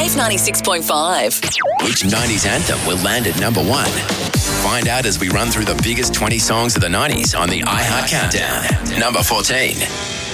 Wave 96.5. Which 90s anthem will land at number 1? Find out as we run through the biggest 20 songs of the 90s on the iHeart Countdown. Number 14.